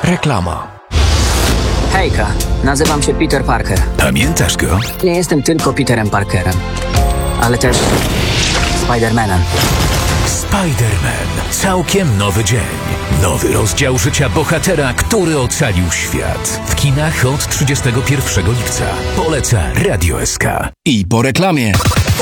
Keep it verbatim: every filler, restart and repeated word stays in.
Reklama. Hejka, nazywam się Peter Parker. Pamiętasz go? Nie jestem tylko Peterem Parkerem, ale też Spider-Manem. Spider-Man. Całkiem nowy dzień. Nowy rozdział życia bohatera, który ocalił świat. W kinach od trzydziestego pierwszego lipca. Poleca Radio S K. I po reklamie.